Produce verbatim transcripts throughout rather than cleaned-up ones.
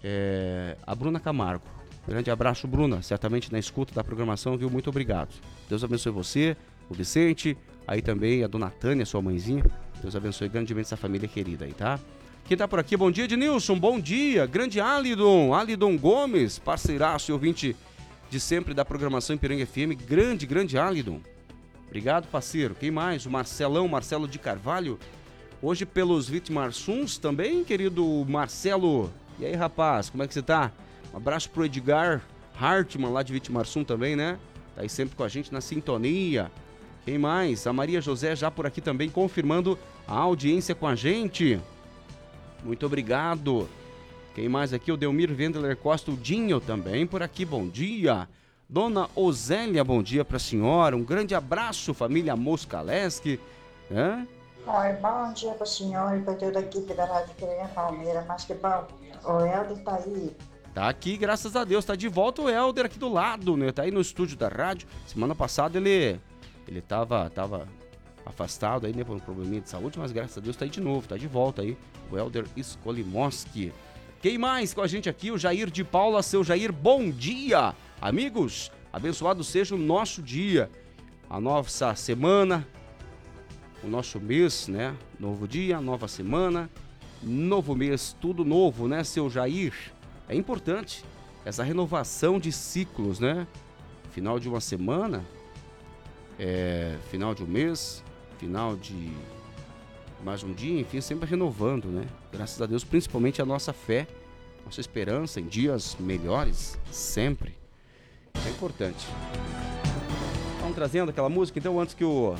É, a Bruna Camargo. Grande abraço, Bruna. Certamente na escuta da programação, viu? Muito obrigado. Deus abençoe você, o Vicente, aí também a dona Tânia, sua mãezinha. Deus abençoe grandemente essa família querida aí, tá? Quem tá por aqui? Bom dia, Ednilson. Bom dia. Grande Alidon. Alidon Gomes, parceiraço e ouvinte de sempre da programação Ipiranga F M. Grande, grande Alidon. Obrigado, parceiro. Quem mais? O Marcelão, Marcelo de Carvalho. Hoje pelos Vitimarsuns também, querido Marcelo. E aí, rapaz, como é que você tá? Um abraço pro Edgar Hartmann, lá de Vitimarsum também, né? Tá aí sempre com a gente na sintonia. Quem mais? A Maria José já por aqui também, confirmando a audiência com a gente. Muito obrigado. Quem mais aqui? O Delmir Vendeler Costa, o Dinho também por aqui, bom dia. Dona Osélia, bom dia pra senhora. Um grande abraço, família Moscaleski. Hã? Oi, bom dia para o senhor e para toda a equipe da Rádio Ipiranga Palmeira, mas que bom, o Helder tá aí. Tá aqui, graças a Deus, tá de volta o Helder aqui do lado, né? Tá aí no estúdio da rádio. Semana passada ele, ele tava, tava afastado aí, né, por um probleminha de saúde, mas graças a Deus tá aí de novo, tá de volta aí, o Helder Skolimoski. Quem mais com a gente aqui? O Jair de Paula, seu Jair, bom dia! Amigos, abençoado seja o nosso dia, a nossa semana, o nosso mês, né? Novo dia, nova semana, novo mês, tudo novo, né, seu Jair? É importante essa renovação de ciclos, né? Final de uma semana, é, final de um mês, final de mais um dia, enfim, sempre renovando, né? Graças a Deus, principalmente a nossa fé, nossa esperança em dias melhores, sempre. É importante. Estamos trazendo aquela música, então, antes que o...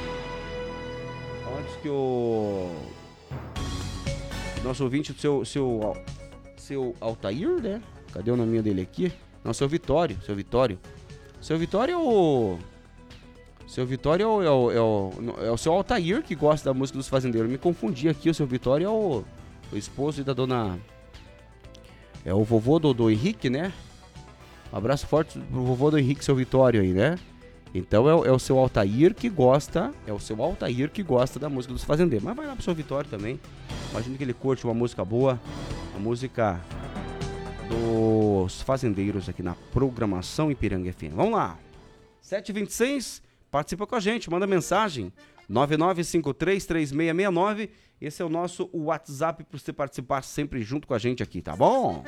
Antes que o... Nosso ouvinte, o seu... seu seu Altair, né? Cadê o nome dele aqui? Não, seu Vitório, seu Vitório. Seu Vitório é o... Seu Vitório é o, é o, é o, é o seu Altair que gosta da música dos fazendeiros. Eu me confundi aqui, o seu Vitório é o, o esposo da dona... É o vovô do, do Henrique, né? Um abraço forte pro vovô do Henrique, seu Vitório aí, né? Então é, é o seu Altair que gosta, é o seu Altair que gosta da música dos fazendeiros. Mas vai lá pro seu Vitório também. Imagino que ele curte uma música boa, a música dos fazendeiros aqui na programação Ipiranga F M. Vamos lá. sete e vinte e seis, participa com a gente, manda mensagem. nove nove cinco três três seis seis nove. Esse é o nosso WhatsApp para você participar sempre junto com a gente aqui, tá bom?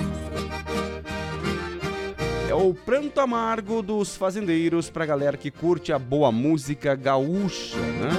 É o Pranto Amargo dos Fazendeiros pra galera que curte a boa música gaúcha, né?